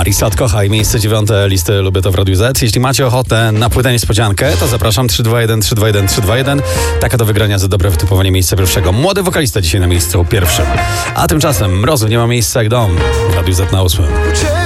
Marisat kocha i miejsce 9 listy Lubię to w Radiu Z. Jeśli macie ochotę na płytę niespodziankę, to zapraszam 321 321 321. Taka do wygrania za dobre wytypowanie miejsca pierwszego. Młody wokalista dzisiaj na miejscu pierwszym. A tymczasem Mrozu nie ma miejsca jak dom w Radiu Z na 8.